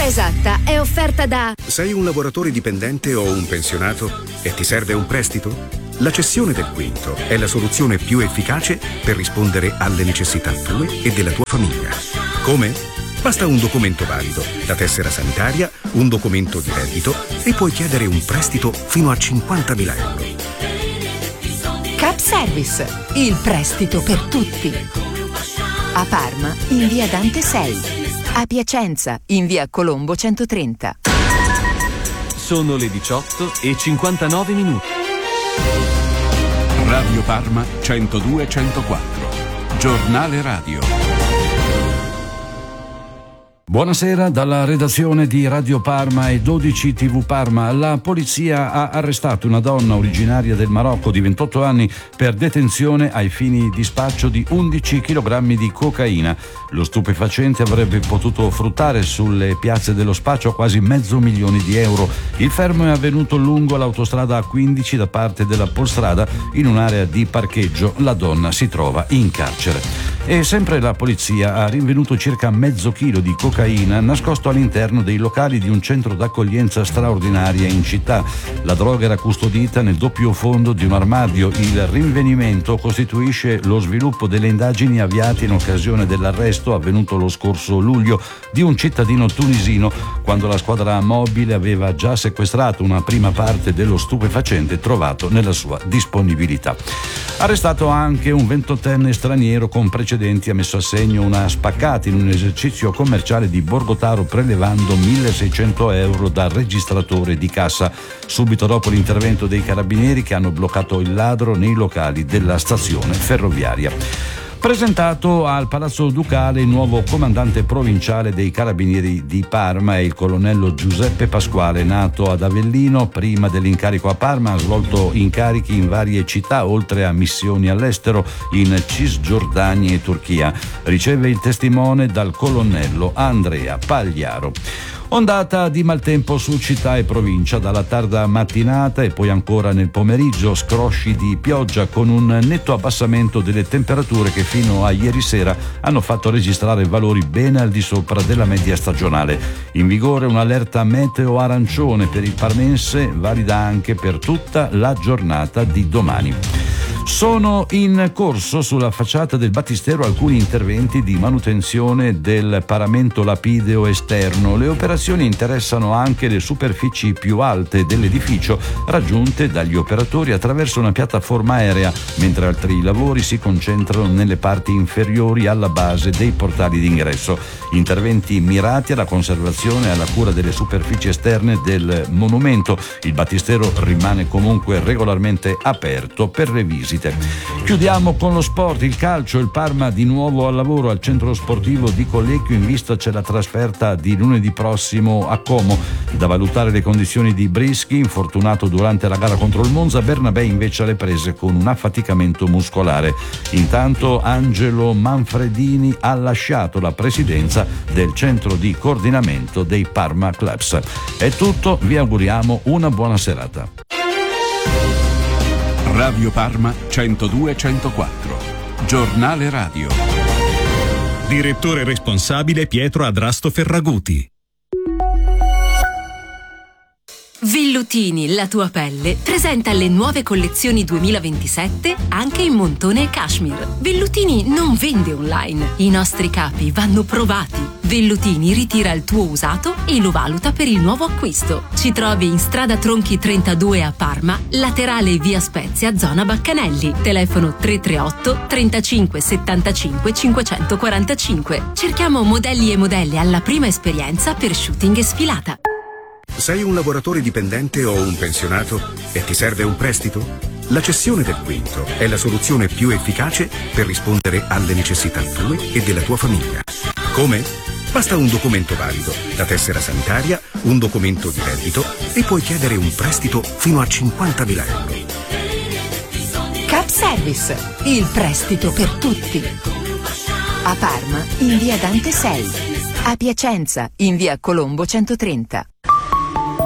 esatta è offerta da... Sei un lavoratore dipendente o un pensionato e ti serve un prestito? La cessione del quinto è la soluzione più efficace per rispondere alle necessità tue e della tua famiglia. Come? Basta un documento valido, la tessera sanitaria, un documento di reddito e puoi chiedere un prestito fino a 50.000 euro. Cap Service, il prestito per tutti. A Parma, in via Dante 6. A Piacenza, in via Colombo 130. Sono le 18:59. Radio Parma 102-104. Giornale radio. Buonasera dalla redazione di Radio Parma e 12 TV Parma. La polizia ha arrestato una donna originaria del Marocco di 28 anni per detenzione ai fini di spaccio di 11 kg di cocaina. Lo stupefacente avrebbe potuto fruttare sulle piazze dello spaccio quasi $500,000. Il fermo è avvenuto lungo l'autostrada A15 da parte della Polstrada in un'area di parcheggio. La donna si trova in carcere. E sempre la polizia ha rinvenuto circa mezzo chilo di cocaina nascosto all'interno dei locali di un centro d'accoglienza straordinaria in città. La droga era custodita nel doppio fondo di un armadio. Il rinvenimento costituisce lo sviluppo delle indagini avviate in occasione dell'arresto avvenuto lo scorso luglio di un cittadino tunisino, quando la squadra mobile aveva già sequestrato una prima parte dello stupefacente trovato nella sua disponibilità. Arrestato anche un 28enne straniero con precedenti, ha messo a segno una spaccata in un esercizio commerciale di Borgotaro prelevando €1.600 dal registratore di cassa, subito dopo l'intervento dei carabinieri che hanno bloccato il ladro nei locali della stazione ferroviaria. Presentato al Palazzo Ducale il nuovo comandante provinciale dei Carabinieri di Parma è il colonnello Giuseppe Pasquale, nato ad Avellino. Prima dell'incarico a Parma ha svolto incarichi in varie città, oltre a missioni all'estero in Cisgiordania e Turchia. Riceve il testimone dal colonnello Andrea Pagliaro. Ondata di maltempo su città e provincia dalla tarda mattinata e poi ancora nel pomeriggio, scrosci di pioggia con un netto abbassamento delle temperature che fino a ieri sera hanno fatto registrare valori ben al di sopra della media stagionale. In vigore un'allerta meteo arancione per il parmense, valida anche per tutta la giornata di domani. Sono in corso sulla facciata del battistero alcuni interventi di manutenzione del paramento lapideo esterno. Le operazioni interessano anche le superfici più alte dell'edificio raggiunte dagli operatori attraverso una piattaforma aerea, mentre altri lavori si concentrano nelle parti inferiori alla base dei portali d'ingresso. Interventi mirati alla conservazione e alla cura delle superfici esterne del monumento. Il battistero rimane comunque regolarmente aperto per le visite. Chiudiamo con lo sport, il calcio. Il Parma di nuovo al lavoro al centro sportivo di Collecchio, in vista c'è la trasferta di lunedì prossimo a Como. Da valutare le condizioni di Brischi, infortunato durante la gara contro il Monza. Bernabé invece alle prese con un affaticamento muscolare. Intanto Angelo Manfredini ha lasciato la presidenza del centro di coordinamento dei Parma Clubs. È tutto, vi auguriamo una buona serata. Radio Parma 102-104. Giornale radio. Direttore responsabile Pietro Adrasto Ferraguti. Vellutini, la tua pelle, presenta le nuove collezioni 2027 anche in montone e cashmere. Vellutini non vende online. I nostri capi vanno provati. Vellutini ritira il tuo usato e lo valuta per il nuovo acquisto. Ci trovi in strada Tronchi 32 a Parma, laterale via Spezia, zona Baccanelli. Telefono 338 35 75 545. Cerchiamo modelli e modelle alla prima esperienza per shooting e sfilata. Sei un lavoratore dipendente o un pensionato e ti serve un prestito? La cessione del quinto è la soluzione più efficace per rispondere alle necessità tue e della tua famiglia. Come? Basta un documento valido, la tessera sanitaria, un documento di reddito e puoi chiedere un prestito fino a 50.000 euro. Cap Service, il prestito per tutti. A Parma, in via Dante 6. A Piacenza, in via Colombo 130.